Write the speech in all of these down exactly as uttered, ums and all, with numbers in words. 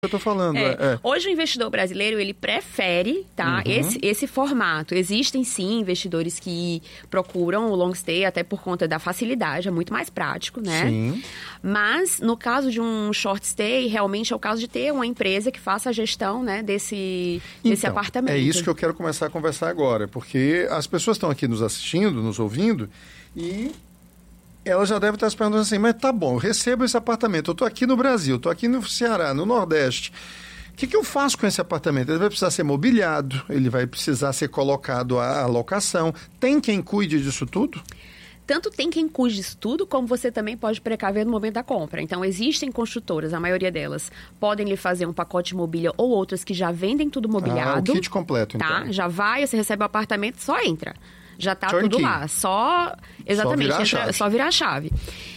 Eu tô falando. É. É, é. Hoje o investidor brasileiro, ele prefere, tá, Uhum. esse, esse formato. Existem, sim, investidores que procuram o long stay, até por conta da facilidade, é muito mais prático, né? Sim. Mas, no caso de um short stay, realmente é o caso de ter uma empresa que faça a gestão, né, desse, desse Então, apartamento. é isso que eu quero começar a conversar agora, porque as pessoas estão aqui nos assistindo, nos ouvindo, e ela já deve estar se perguntando assim, mas tá bom, eu recebo esse apartamento, eu estou aqui no Brasil, estou aqui no Ceará, no Nordeste. O que, que eu faço com esse apartamento? Ele vai precisar ser mobiliado, ele vai precisar ser colocado à locação. Tem quem cuide disso tudo? Tanto tem quem cuide disso tudo, como você também pode precaver no momento da compra. Então, existem construtoras, a maioria delas, podem lhe fazer um pacote de mobília ou outras que já vendem tudo mobiliado. Ah, o kit completo, então. Tá? Já vai, você recebe o apartamento, só entra. Já tá Turnkey. tudo lá. Só, exatamente, Só virar a chave. entra, só virar a chave.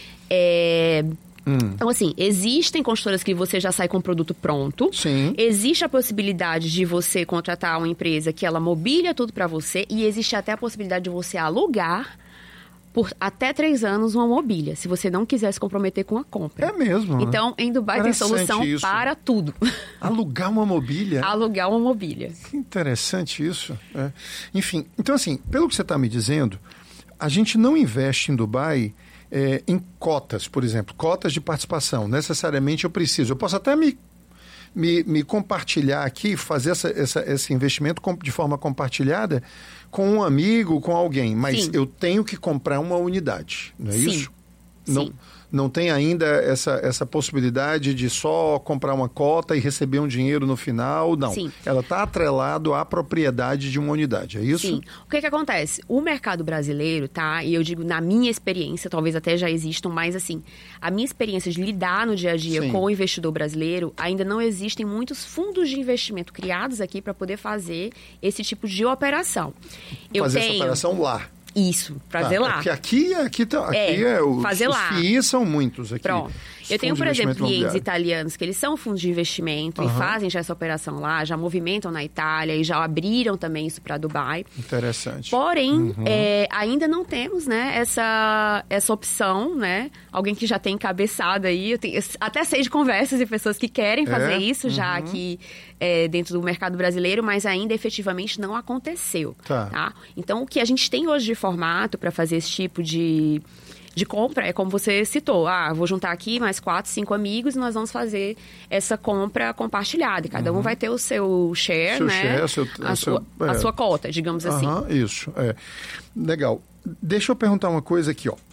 É... Hum. Então, assim, existem construtoras que você já sai com o produto pronto. Sim. Existe a possibilidade de você contratar uma empresa que ela mobília tudo para você. E existe até a possibilidade de você alugar por até três anos uma mobília, se você não quiser se comprometer com a compra. É mesmo. Então, em Dubai tem solução isso. para tudo. Alugar uma mobília? Alugar uma mobília. Que interessante isso. É. Enfim, então assim, pelo que você está me dizendo, a gente não investe em Dubai é, em cotas, por exemplo, cotas de participação. Necessariamente eu preciso. Eu posso até me, me, me compartilhar aqui, fazer essa, essa, esse investimento de forma compartilhada com um amigo, com alguém, mas Sim. eu tenho que comprar uma unidade, não é Sim. isso? Não, Sim. não tem ainda essa, essa possibilidade de só comprar uma cota e receber um dinheiro no final, não. Sim. Ela está atrelado à propriedade de uma unidade, é isso? Sim. O que que acontece? O mercado brasileiro, tá? E eu digo na minha experiência, talvez até já existam, mas assim, a minha experiência de lidar no dia a dia Sim. com o investidor brasileiro, ainda não existem muitos fundos de investimento criados aqui para poder fazer esse tipo de operação. Eu Fazer tenho... essa operação lá. Isso, fazer Tá, lá. Porque aqui, aqui, tá, aqui É, é, os, fazer os lá. F I Is são muitos aqui. Pronto. Os Eu tenho, fundos por de exemplo, investimento clientes imobiliário. italianos que eles são fundos de investimento Aham. e fazem já essa operação lá, já movimentam na Itália e já abriram também isso para Dubai. Interessante. Porém, Uhum. é, ainda não temos, né, essa, essa opção, né? Alguém que já tem encabeçado aí. Eu, tenho, eu até sei de conversas de pessoas que querem fazer É? isso já Uhum. aqui é, dentro do mercado brasileiro, mas ainda efetivamente não aconteceu. Tá. Tá? Então, o que a gente tem hoje de formato para fazer esse tipo de... de compra, é como você citou. Ah, vou juntar aqui mais quatro, cinco amigos e nós vamos fazer essa compra compartilhada. E cada um vai ter o seu share, Seu né? share, seu- a, seu- sua, a é. sua cota, digamos assim. Aham, isso, é. Legal. Deixa eu perguntar uma coisa aqui, ó.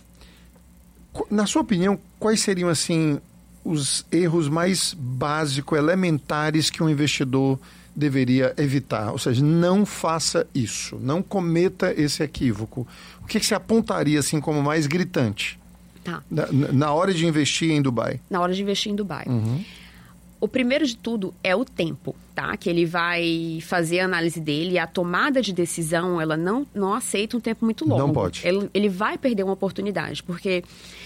Qu- Na sua opinião, quais seriam, assim, os erros mais básicos, elementares que um investidor deveria evitar? Ou seja, não faça isso, não cometa esse equívoco. O que, que você apontaria, assim, como mais gritante Tá. na, na hora de investir em Dubai? Na hora de investir em Dubai. Uhum. O primeiro de tudo é o tempo, tá? Que ele vai fazer a análise dele e a tomada de decisão, ela não, não aceita um tempo muito longo. Não pode. Ele, ele vai perder uma oportunidade, porque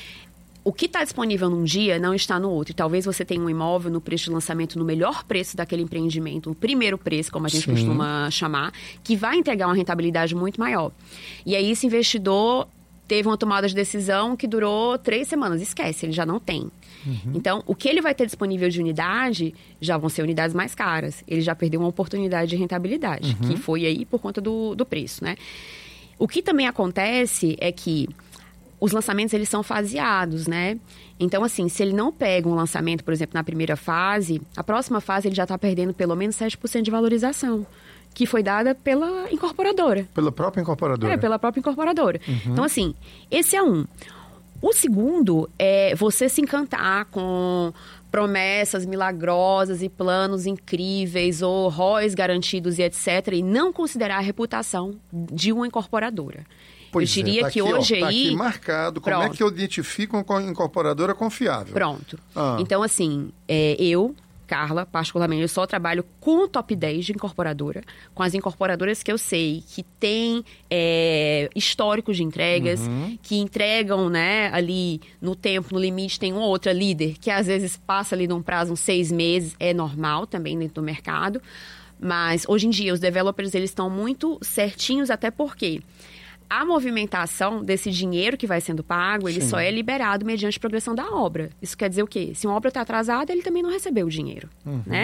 o que está disponível num dia não está no outro. E talvez você tenha um imóvel no preço de lançamento, no melhor preço daquele empreendimento, o primeiro preço, como a gente Sim. costuma chamar, que vai entregar uma rentabilidade muito maior. E aí esse investidor teve uma tomada de decisão que durou três semanas. Esquece, ele já não tem. Uhum. Então, o que ele vai ter disponível de unidade já vão ser unidades mais caras. Ele já perdeu uma oportunidade de rentabilidade, Uhum. que foi aí por conta do, do preço, né? O que também acontece é que os lançamentos, eles são faseados, né? Então, assim, se ele não pega um lançamento, por exemplo, na primeira fase, a próxima fase ele já está perdendo pelo menos sete por cento de valorização, que foi dada pela incorporadora. Pela própria incorporadora? É, pela própria incorporadora. Uhum. Então, assim, esse é um. O segundo é você se encantar com promessas milagrosas e planos incríveis ou R O Is garantidos e etcétera e não considerar a reputação de uma incorporadora. Pois eu diria é, tá que aqui, hoje ó, tá aí... aqui marcado. Como Pronto. é que eu identifico uma incorporadora confiável? Pronto. Ah. Então, assim, é, eu, Carla, particularmente, eu só trabalho com o top dez de incorporadora, com as incorporadoras que eu sei que têm é, históricos de entregas, Uhum. que entregam, né, ali no tempo, no limite, tem uma outra líder que às vezes passa ali num prazo uns seis meses, é normal também dentro do mercado, mas hoje em dia os developers, eles estão muito certinhos, até porque a movimentação desse dinheiro que vai sendo pago, ele Sim. só é liberado mediante progressão da obra. Isso quer dizer o quê? Se uma obra está atrasada, ele também não recebeu o dinheiro, Uhum. né?